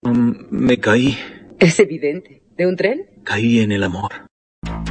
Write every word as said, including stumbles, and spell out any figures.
Um, me caí. Es evidente. ¿De un tren? Caí en el amor.